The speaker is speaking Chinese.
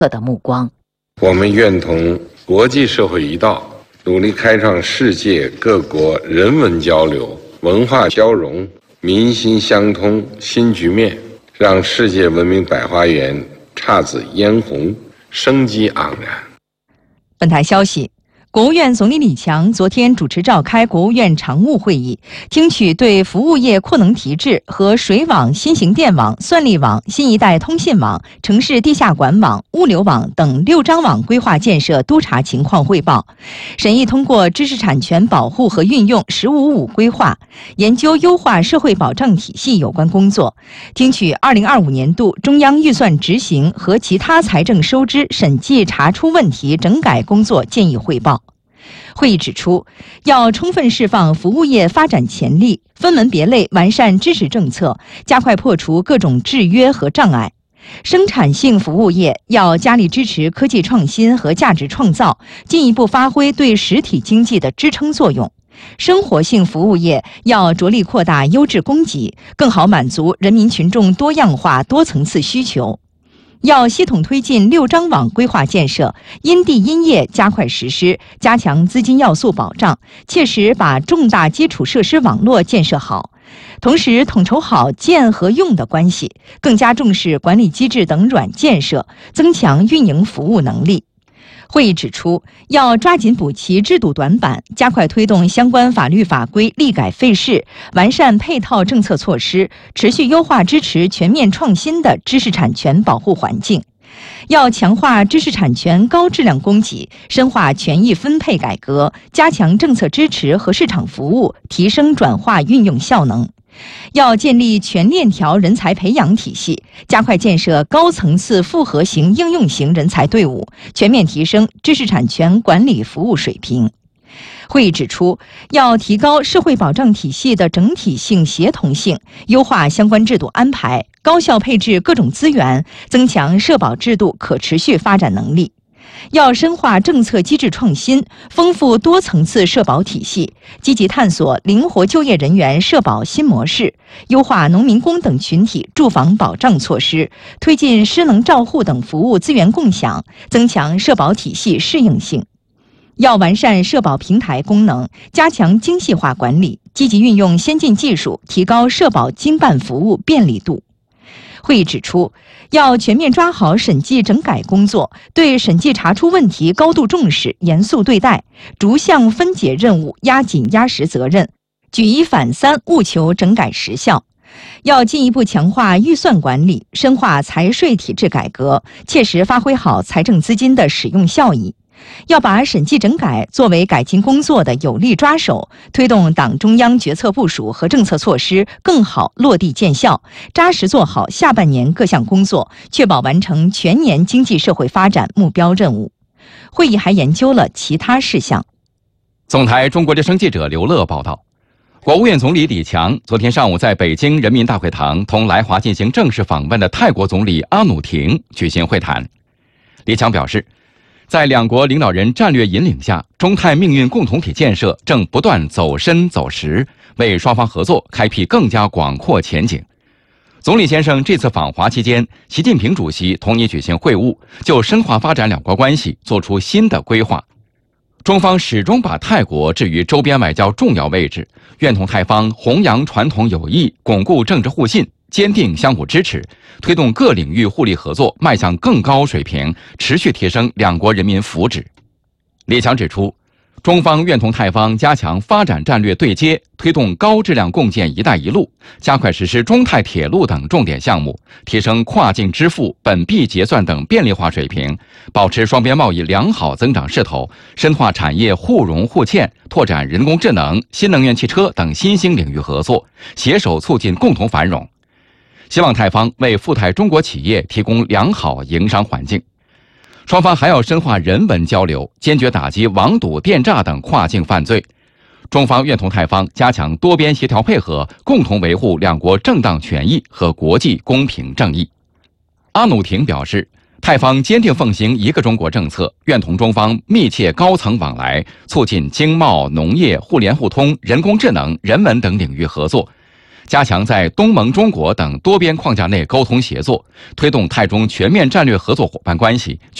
的目光。 我们愿同国际社会一道，努力开创世界各国人文交流、文化交融、民心相通新局面，让世界文明百花园姹紫嫣红，生机盎然。 本台消息，国务院总理李强昨天主持召开国务院常务会议，听取对服务业扩能提质和水网、新型电网、算力网、新一代通信网、城市地下管网、物流网等6张网规划建设督查情况汇报，审议通过知识产权保护和运用“十五五”规划，研究优化社会保障体系有关工作，听取2025年度中央预算执行和其他财政收支审计查出问题整改工作建议汇报。会议指出，要充分释放服务业发展潜力，分门别类完善支持政策，加快破除各种制约和障碍。生产性服务业要加力支持科技创新和价值创造，进一步发挥对实体经济的支撑作用。生活性服务业要着力扩大优质供给，更好满足人民群众多样化、多层次需求。要系统推进6张网规划建设，因地因业加快实施，加强资金要素保障，切实把重大基础设施网络建设好。同时统筹好建和用的关系，更加重视管理机制等软建设，增强运营服务能力。会议指出，要抓紧补齐制度短板，加快推动相关法律法规立改废释，完善配套政策措施，持续优化支持全面创新的知识产权保护环境。要强化知识产权高质量供给，深化权益分配改革，加强政策支持和市场服务，提升转化运用效能。要建立全链条人才培养体系，加快建设高层次复合型应用型人才队伍，全面提升知识产权管理服务水平。会议指出，要提高社会保障体系的整体性、协同性，优化相关制度安排，高效配置各种资源，增强社保制度可持续发展能力。要深化政策机制创新，丰富多层次社保体系，积极探索灵活就业人员社保新模式，优化农民工等群体住房保障措施，推进失能照护等服务资源共享，增强社保体系适应性。要完善社保平台功能，加强精细化管理，积极运用先进技术，提高社保经办服务便利度。会议指出，要全面抓好审计整改工作，对审计查出问题高度重视，严肃对待，逐项分解任务，压紧压实责任，举一反三，务求整改实效。要进一步强化预算管理，深化财税体制改革，切实发挥好财政资金的使用效益。要把审计整改作为改进工作的有力抓手，推动党中央决策部署和政策措施更好落地见效，扎实做好下半年各项工作，确保完成全年经济社会发展目标任务。会议还研究了其他事项。 总台中国之声记者刘乐报道，国务院总理李强昨天上午在北京人民大会堂同来华进行正式访问的泰国总理阿努廷举行会谈。李强表示，在两国领导人战略引领下，中泰命运共同体建设正不断走深走实，为双方合作开辟更加广阔前景。总理先生这次访华期间，习近平主席同你举行会晤，就深化发展两国关系作出新的规划。中方始终把泰国置于周边外交重要位置，愿同泰方弘扬传统友谊，巩固政治互信，坚定相互支持，推动各领域互利合作迈向更高水平，持续提升两国人民福祉。李强指出，中方愿同泰方加强发展战略对接，推动高质量共建“一带一路”，加快实施中泰铁路等重点项目，提升跨境支付、本币结算等便利化水平，保持双边贸易良好增长势头，深化产业互融互嵌，拓展人工智能、新能源汽车等新兴领域合作，携手促进共同繁荣。希望泰方为赴泰中国企业提供良好营商环境。双方还要深化人文交流，坚决打击网赌、电诈等跨境犯罪。中方愿同泰方加强多边协调配合，共同维护两国正当权益和国际公平正义。阿努廷表示，泰方坚定奉行一个中国政策，愿同中方密切高层往来，促进经贸、农业、互联互通、人工智能、人文等领域合作， 加强在东盟、中国等多边框架内沟通协作，推动泰中全面战略合作伙伴关系